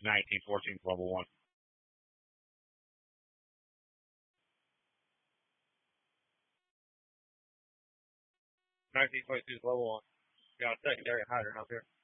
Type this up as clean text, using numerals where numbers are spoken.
1914 is level 1. 1922 is level 1. Got a secondary hydrant up here.